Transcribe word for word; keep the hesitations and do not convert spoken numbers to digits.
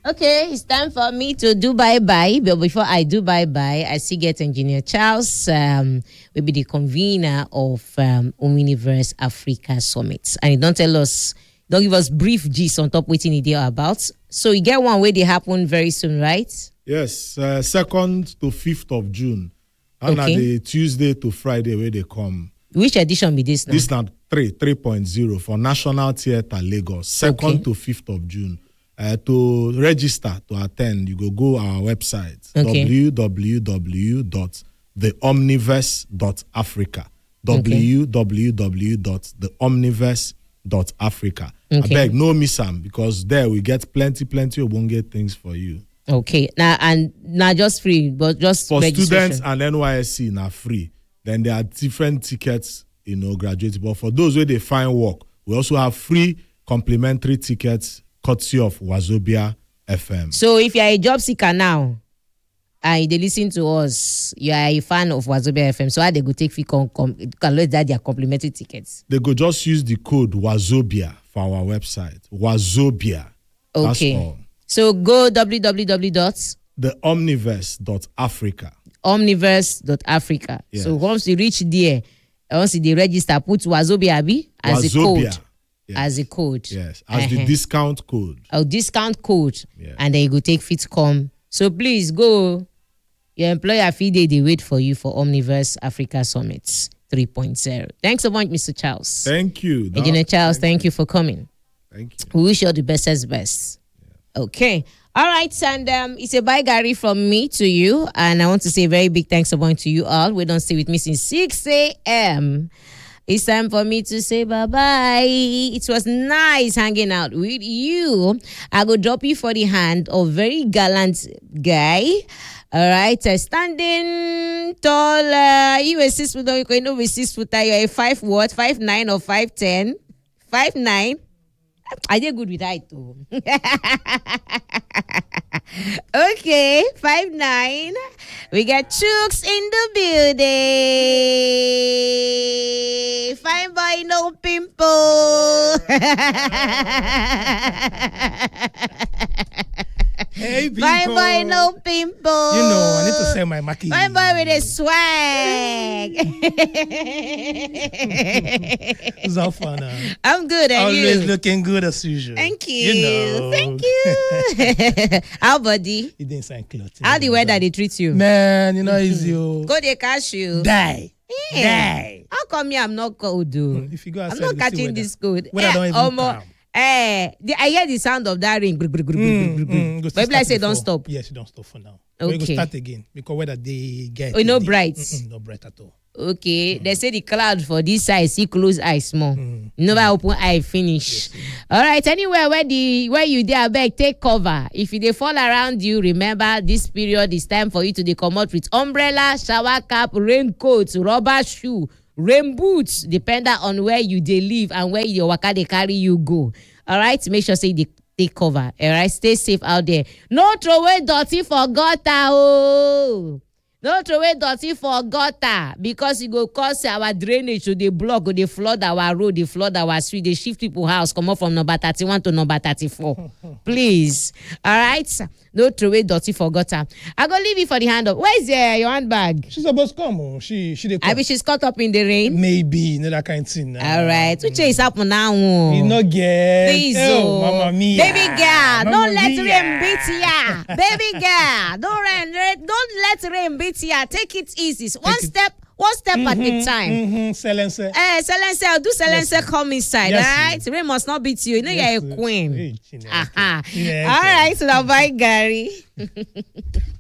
Okay, it's time for me to do bye-bye. But before I do bye-bye, I still get Engineer Charles, um, will be the convener of um, Omniverse Africa Summit. And he don't tell us, don't give us brief gist on top waiting the about. So you get one where they happen very soon, right? Yes, uh, second to fifth of June. And okay. The Tuesday to Friday where they come. Which edition be this now? This now three, three point oh for National Theatre Lagos. Second okay. to fifth of June. Uh, to register to attend, you go go our website okay. w w w dot the omniverse dot africa okay. w w w dot the omniverse dot africa. Okay. I beg no miss am because there we get plenty plenty of get things for you. Okay, now and now just free, but just for students and N Y S C now free. Then there are different tickets, you know, graduates. But for those where they find work, we also have free complimentary tickets. Courtesy of Wazobia F M. So if you are a job seeker now and they listen to us, you are a fan of Wazobia F M, so how they go take free com- com- can let that their complimentary tickets? They go just use the code Wazobia for our website. Wazobia. Okay. That's all. So go w w w dot the omniverse dot africa. omniverse dot africa. Yes. So once you reach there, once they register, put Wazobia as Wazobia. a code. Yes. As a code. Yes, as uh-huh. the discount code. A discount code. Yes. And then you go take fit come. So please go. Your employer fee day, they wait for you for Omniverse Africa Summit three point oh. Thanks so much, Mister Charles. Thank you. Engineer Charles, thank, thank you. you for coming. Thank you. We wish you all the best as best. Yeah. Okay. All right, and um, it's a bye, Gary, from me to you. And I want to say a very big thanks to you all. We don't stay with me since six a.m. It's time for me to say bye-bye. It was nice hanging out with you. I go drop you for the hand of very gallant guy. All right. Uh, standing tall. Uh, you a six foot, you know, with six foot. You're a five what? Five nine or five ten? Five nine. I did good with height too. Okay, five nine. We got Chooks in the building. Fine boy, no pimple. Hey, people. Fine boy, no pimple. You know, I need to sell my Mackie. Fine boy with a swag. It's all fun. Uh, I'm good, and Always you? looking good as usual. Thank you. You know. Thank you. How, buddy? You didn't sign clothes. How the weather they treat you? Man, you know, easy. You Go they catch you. die. Yeah. Die. How come me I'm not cold, though? If you go I'm outside, not you see catching weather. this cold. Weather don't even Omo, calm. eh, the, I hear the sound of that ring. Grr, grr, grr, grr, grr, grr. Mm, go But if I start say don't before. stop. Yes, you don't stop for now. Okay. We go start again because whether they get Oh, no they- bright. Mm-mm, no bright at all. Okay, they say the cloud for this side see close eye small. Mm. Never open eye finish. Yes, All right, anywhere where the where you there, beg take cover. If they fall around you, remember this period is time for you to dey come out with umbrella, shower cap, raincoat, rubber shoe, rain boots, depending on where you dey live and where your waka dey carry you go. All right, make sure say they take cover. All right, stay safe out there. No throw away dirty for gutter. Oh. No throw away dirty for gutter because it go cause our drainage to the block, go they flood our road, they flood our street, they shift people house, come up from number thirty-one to number thirty-four. Please. All right. No throw away dirty for gutter. I go leave it for the hand up. Where's uh, your handbag? She's supposed to come. Oh. She she dey come. I mean she's caught up in the rain. Maybe, you know that kind of thing. Uh, All right. Which is up now? You know, get. Please, oh, oh. Mama Mia. Baby girl, Mamma don't let Mia. rain beat ya. Baby girl, don't rain, don't let rain beat ya. Take it easy. One it- step, one step at a time. Mm-hmm. Silence. Eh, silence, do silence, Yes, come inside, yes, all right? Rain must not beat you. You know Yes, you're a queen. Hey, Chineke. Aha. Yeah, All okay. right, so now bye, Gary.